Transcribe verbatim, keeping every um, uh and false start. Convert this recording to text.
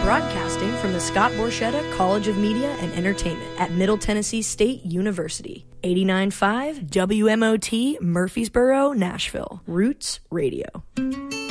Broadcasting from the Scott Borchetta College of Media and Entertainment at Middle Tennessee State University. eighty-nine point five W M O T, Murfreesboro, Nashville. Roots Radio.